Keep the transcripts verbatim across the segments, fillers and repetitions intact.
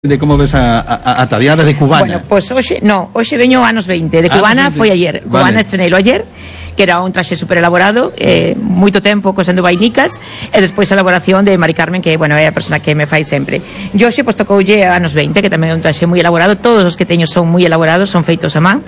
de como ves a, a, a Taviada de Cubana. Bueno, pois pues hoxe, no, hoxe veño anos veinte, de Cubana foi ayer. Cubana vale. Estreneilo ayer, que era un traxe super elaborado, eh, moito tempo cosendo vainicas, e despois a elaboración de Mari Carmen, que, bueno, é a persona que me fai sempre. E hoxe, pois, tocoulle anos veinte, que tamén é un traxe moi elaborado, todos os que teño son moi elaborados, son feitos a man.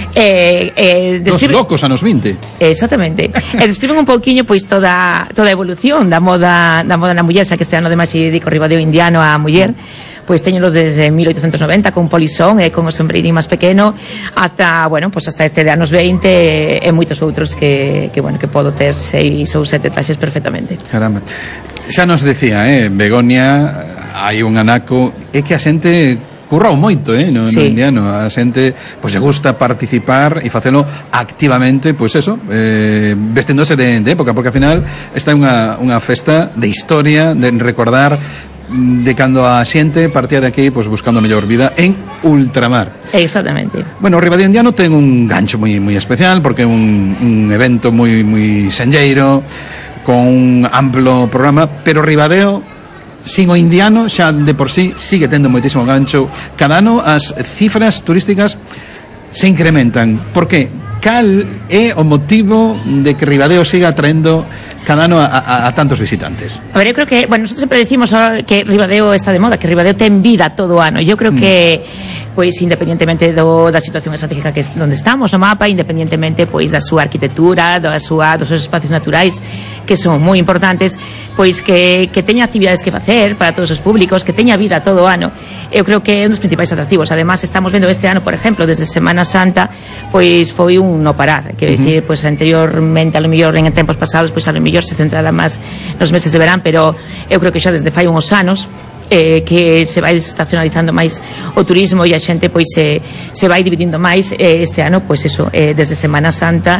Eh, eh, describe... Dos locos anos vinte. Exactamente. E describen un pouquiño, pois, toda, toda a evolución da moda, da moda na muller, xa que este ano, ademais, se dedico Ribadeo indiano á muller. Pois teñolos desde mil oitocentos noventa con polisón e con o sombreirín máis pequeno hasta, bueno, pois hasta este de anos veinte e moitos outros que, que bueno, que podo ter seis ou sete traxes perfectamente. Caramba. Xa nos decía, eh, Begoña, hai un anaco, é que a xente currou moito, eh, no, sí. no indiano, a xente pois lle gusta participar e facelo activamente, pois eso, eh, vesténdose de, de época, porque ao final esta é unha, unha festa de historia, de recordar de cando a xente partía de aquí pois buscando a mellor vida en ultramar. Exactamente. Bueno, o Ribadeo indiano ten un gancho moi moi especial porque é un, un evento moi moi senlleiro con un amplo programa, pero Ribadeo sin o indiano xa de por sí sigue tendo moitísimo gancho. Cada ano as cifras turísticas se incrementan. Por que? Cal é o motivo de que Ribadeo siga atraendo cada ano a, a, a tantos visitantes? A ver, eu creo que, bueno, nosotros sempre decimos que Ribadeo está de moda, que Ribadeo ten vida todo o ano. Eu creo mm. que, pois, independientemente do, da situación estratégica que es, donde estamos no mapa, independientemente, pois, da súa arquitectura, da súa, dos seus espacios naturais, que son moi importantes, pois, que, que teña actividades que facer para todos os públicos, que teña vida todo o ano. Eu creo que é un dos principais atractivos. Además, estamos vendo este ano, por exemplo, desde Semana Santa, pois, foi un no parar. Quero dicir, uh-huh. pois, anteriormente, a lo mellor, en tempos pasados, pois, a lo mellor se centrala máis nos meses de verán, pero eu creo que xa desde fai uns anos eh, que se vai desestacionalizando máis o turismo e a xente pois se, se vai dividindo máis. eh, este ano, pois eso, eh, desde Semana Santa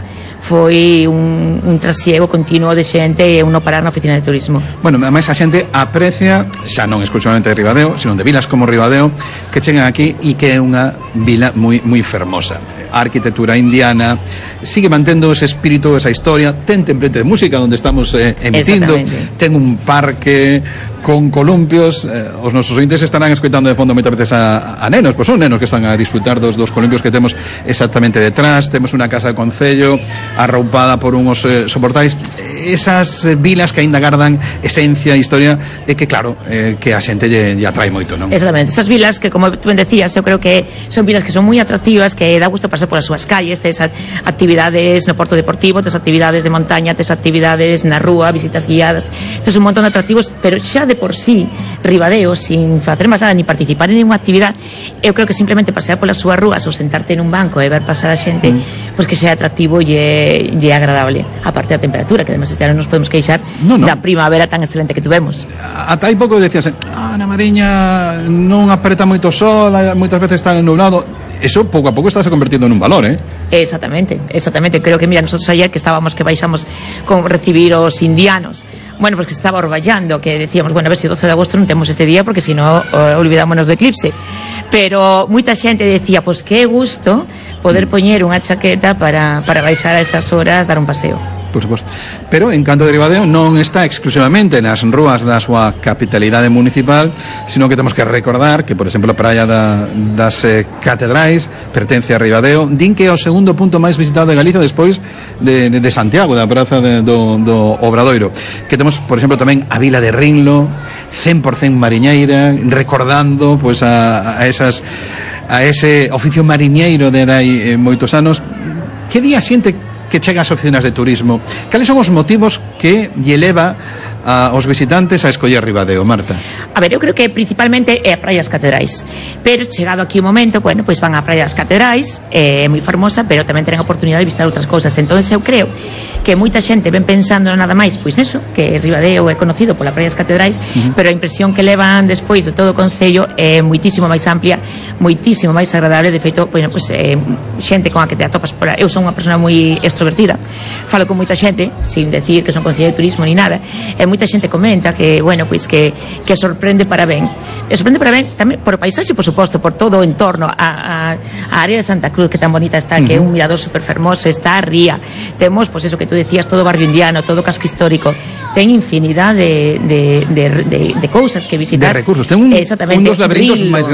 foi un, un trasiego continuo de xente e un non parar na oficina de turismo. Bueno, ademais a xente aprecia xa non exclusivamente de Ribadeo, sino de vilas como Ribadeo, que chegan aquí e que é unha vila moi moi fermosa. A arquitectura indiana sigue mantendo ese espírito, esa historia, ten templete de música onde estamos eh, emitindo, ten un parque con columpios, eh, os nosos ointes estarán escoitando de fondo moitas veces a, a nenos, pois son nenos que están a disfrutar dos, dos columpios que temos exactamente detrás. Temos unha casa de concello arroupada por unhos eh, soportais, esas eh, vilas que aínda gardan esencia, historia, e que claro, eh, que a xente lle, lle atrae moito, non? Exactamente, esas vilas que, como tú ben decías, eu creo que son vilas que son moi atractivas, que dá gusto pasar polas súas calles, tes actividades no porto deportivo, tes actividades de montaña, tes actividades na rúa, visitas guiadas, tes un montón de atractivos, pero xa de por sí, Ribadeo, sin facer máis nada, ni participar en ninguna actividade, eu creo que simplemente pasear polas súas rúas ou sentarte nun banco e ver pasar a xente, mm. pois que sea atractivo e, e agradable. Aparte da temperatura, que además este ano nos podemos queixar no, no. da primavera tan excelente que tuvemos. Ata hai pouco decías, ah, na Mariña non apreta moito sol, moitas veces está nublado. Eso pouco a pouco está se convertindo nun valor, eh? Exactamente, exactamente. Creo que, mira, nosotros ayer que estábamos, que baixamos con recibir os indianos, bueno, pues que estaba orballando, que decíamos, bueno, a ver se si doce de agosto non temos este día, porque se non, uh, olvidámonos do eclipse. Pero moita xente decía, pois pues, que gusto poder poñer unha chaqueta para, para baixar a estas horas, dar un paseo. Por suposto. Pero en Canto de Ribadeo non está exclusivamente nas rúas da súa capitalidade municipal, sino que temos que recordar que, por exemplo, a praia da, das eh, catedrais pertence a Ribadeo. Din que é o segundo punto máis visitado de Galicia despois de, de, de Santiago, da praza de, do, do Obradoiro. Que temos, por exemplo, tamén a vila de Rinlo, cen por cen mariñeira, recordando pois a, a esas a ese oficio mariñeiro de dai eh, moitos anos. Que día xente que chega ás oficinas de turismo? Cales son os motivos que lle leva a os visitantes a escoller Ribadeo, Marta? A ver, eu creo que principalmente é a Praia das Catedrais, pero chegado aquí o momento, bueno, pois pues van á Praia das Catedrais, é moi fermosa, pero tamén tenen a oportunidade de visitar outras cousas. Entonces eu creo que moita xente ven pensando nada máis, pois neso, que Ribadeo é conocido pola Praia das Catedrais, uh-huh. pero a impresión que levan despois de todo o concello é moitísimo máis amplia, moitísimo máis agradable. De feito, bueno, pois é xente con a que te atopas por aí. Eu son unha persona moi extrovertida, falo con moita xente, sin decir que son concelleiro de turismo ni nada, é moita xente comenta que, bueno, pois que, que sorprende para ben. E sorprende para ben tamén por o paisaxe, por suposto, por todo o entorno, a, a, a área de Santa Cruz, que tan bonita está, uh-huh. que é un mirador super fermoso, está a ría, temos, pois eso que tú decías, todo o barrio indiano, todo o casco histórico, ten infinidade de, de, de, de, de cousas que visitar. De recursos, ten un, un dos laberintos máis